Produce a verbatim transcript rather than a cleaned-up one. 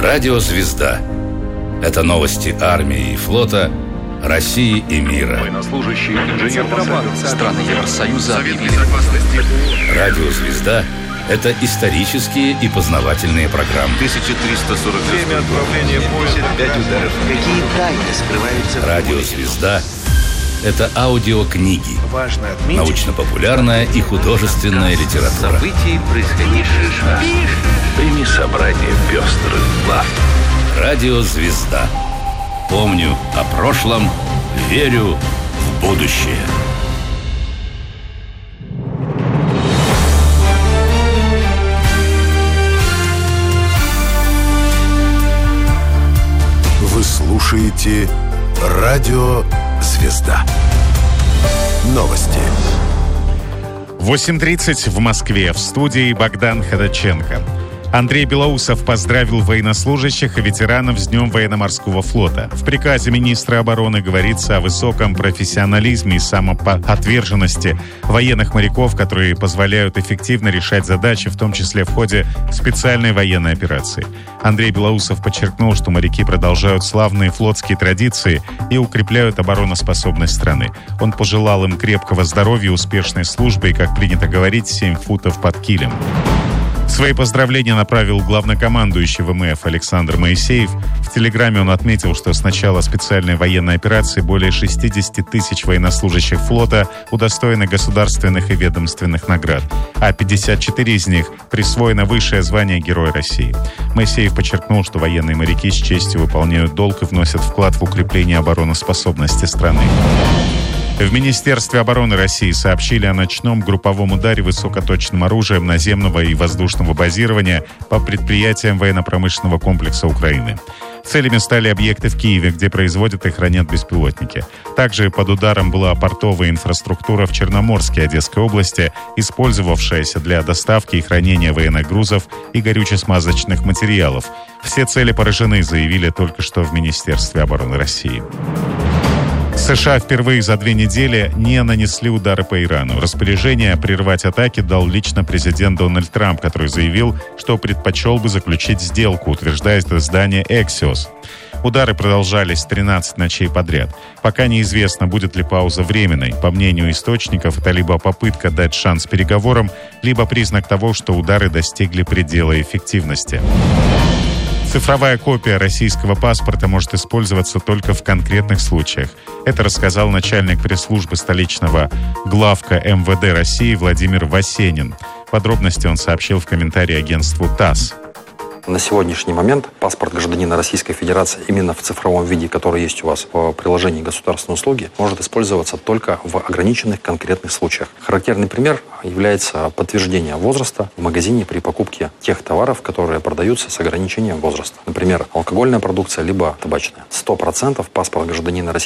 Радио «Звезда». Это новости армии и флота, России и мира. Военнослужащие, инженер страны Евросоюза объявили. Радио «Звезда» — это исторические и познавательные программы. тысяча триста сорок Время отправления поезда. Пять ударов. Какие тайны скрываются? Радио «Звезда» — это аудиокниги, Важно отметить. научно-популярная и художественная литература. События, происходившие с нами. Прими собрание пестрых глав. Радио «Звезда». Помню о прошлом, верю в будущее. Вы слушаете Радио «Звезда». Новости. восемь тридцать в Москве. В студии Богдан Ходаченко. Андрей Белоусов поздравил военнослужащих и ветеранов с Днем военно-морского флота. В приказе министра обороны говорится о высоком профессионализме и самоотверженности военных моряков, которые позволяют эффективно решать задачи, в том числе в ходе специальной военной операции. Андрей Белоусов подчеркнул, что моряки продолжают славные флотские традиции и укрепляют обороноспособность страны. Он пожелал им крепкого здоровья, успешной службы и, как принято говорить, семь футов под килем. Свои поздравления направил главнокомандующий ВМФ Александр Моисеев. В телеграме он отметил, что с начала специальной военной операции более шестьдесят тысяч военнослужащих флота удостоены государственных и ведомственных наград, а пятьдесят четыре из них присвоено высшее звание Героя России. Моисеев подчеркнул, что военные моряки с честью выполняют долг и вносят вклад в укрепление обороноспособности страны. В Министерстве обороны России сообщили о ночном групповом ударе высокоточным оружием наземного и воздушного базирования по предприятиям военно-промышленного комплекса Украины. Целями стали объекты в Киеве, где производят и хранят беспилотники. Также под ударом была портовая инфраструктура в Черноморске Одесской области, использовавшаяся для доставки и хранения военных грузов и горюче-смазочных материалов. Все цели поражены, заявили только что в Министерстве обороны России. США впервые за две недели не нанесли удары по Ирану. Распоряжение прервать атаки дал лично президент Дональд Трамп, который заявил, что предпочел бы заключить сделку, утверждает издание Axios. Удары продолжались тринадцать ночей подряд. Пока неизвестно, будет ли пауза временной. По мнению источников, это либо попытка дать шанс переговорам, либо признак того, что удары достигли предела эффективности. Цифровая копия российского паспорта может использоваться только в конкретных случаях. Это рассказал начальник пресс-службы столичного главка эм вэ дэ России Владимир Васенин. Подробности он сообщил в комментарии агентству ТАСС. На сегодняшний момент паспорт гражданина Российской Федерации именно в цифровом виде, который есть у вас в приложении государственной услуги, может использоваться только в ограниченных конкретных случаях. Характерный пример является подтверждение возраста в магазине при покупке тех товаров, которые продаются с ограничением возраста. Например, алкогольная продукция либо табачная. сто процентов паспорт гражданина России